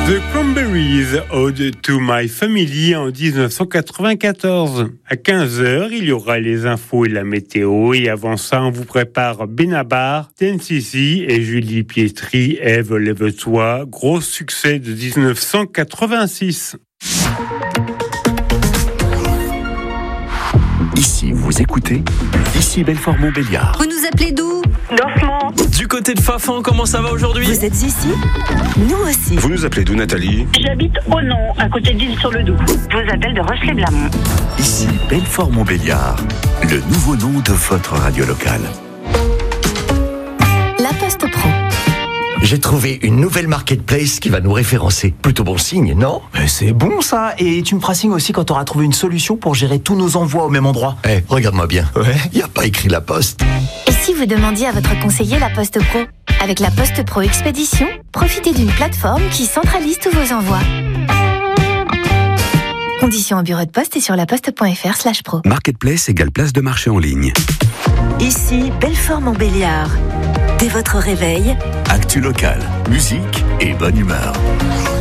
The Cranberries, Ode to My Family en 1994. À 15h, il y aura les infos et la météo. Et avant ça, on vous prépare Benabar, TNCC et Julie Pietri, Ève Lève-toi. Gros succès de 1986. Ici, vous écoutez, ici Belfort-Montbéliard. Vous nous appelez d'où? Dorfement. Du côté de Fafan, comment ça va aujourd'hui? Vous êtes ici? Nous aussi. Vous nous appelez d'où, Nathalie? J'habite au Nom, à côté d'Île-sur-le-Doubs. Je vous appelle de Rochelet-Blamont. Ici Belfort-Montbéliard, le nouveau nom de votre radio locale. La Poste Pro. J'ai trouvé une nouvelle marketplace qui va nous référencer. Plutôt bon signe, non? C'est bon ça. Et tu me feras signe aussi quand tu auras trouvé une solution pour gérer tous nos envois au même endroit. Regarde-moi bien. Ouais. Y a pas écrit La Poste. Et si vous demandiez à votre conseiller La Poste Pro? Avec La Poste Pro Expédition, profitez d'une plateforme qui centralise tous vos envois. Conditions en bureau de poste et sur laposte.fr/pro. Marketplace égale place de marché en ligne. Ici Belfort-Montbéliard. Dès votre réveil, Actu locale, musique et bonne humeur.